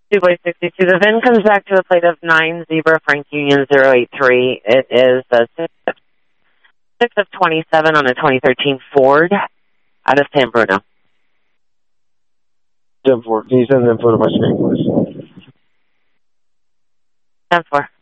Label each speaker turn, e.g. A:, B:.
A: 2 by 62. The VIN comes back to a plate of 9 Zebra Frank Union 083. It is the 6 of 27 on a 2013 Ford out of San Bruno.
B: 10-4. Can you send them photo to my screen, please?
A: 10-4.